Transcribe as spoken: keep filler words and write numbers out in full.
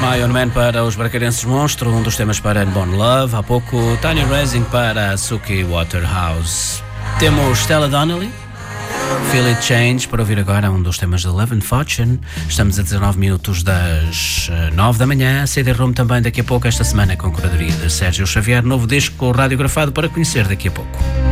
My Own Man para os Bracarenses Monstro, um dos temas para Unborn Love. Há pouco, Tiny Rising para a Suki Waterhouse. Temos Stella Donnelly, Feel It Change, para ouvir agora um dos temas de Love and Fortune. Estamos a dezanove minutos das nove da manhã. C D Room também daqui a pouco, esta semana, com a curadoria de Sérgio Xavier. Novo disco radiografado para conhecer daqui a pouco.